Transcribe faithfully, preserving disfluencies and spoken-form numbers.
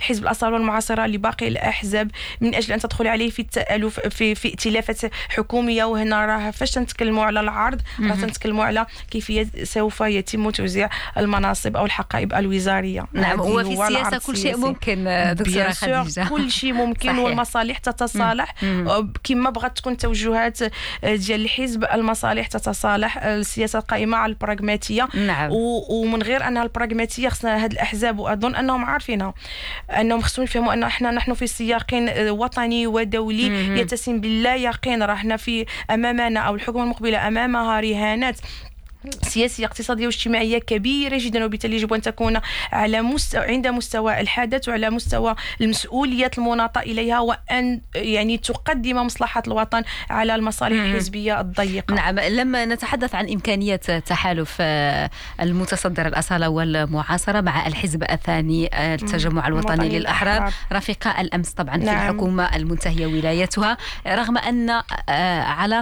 حزب الأصالة والمعاصرة لباقي الأحزاب من أجل أن تدخل عليه في التألف في في ائتلافات حكومية. وهنا راه فاش تنتكلموا على العرض راه تنتكلموا على كيفية سوف يتم توزيع المناصب أو الحقائب الوزارية. نعم، هو في السياسة كل شيء ممكن دكتورة خديجة، كل شيء ممكن. صحيح. والمصالح تتصالح كما بغات تكون توجهات ديال الحزب، المصالح تتصالح، السياسة قائمة على البراغماتية. نعم. ومن غير أنها البراغماتية خصنا هاد الأحزاب، وأظن أنهم عارفينها، أنهم خصهم يفهموا أن احنا نحن في سياق وطني ودولي مم. يتسم باللا يقين. راحنا في أمامنا أو الحكومة المقبلة أمامها رهانات سياسية اقتصادية واجتماعية كبيرة جدا، وبالتالي يجب أن تكون على مستوى عند مستوى الحدث وعلى مستوى المسؤوليات المناطة إليها، وأن يعني تقدم مصلحة الوطن على المصالح الحزبية الضيقة. نعم، لما نتحدث عن إمكانية تحالف المتصدر الأصالة والمعاصرة مع الحزب الثاني التجمع الوطني للأحرار رفقاء الأمس طبعا. نعم. في الحكومة المنتهية ولايتها، رغم أن علاقة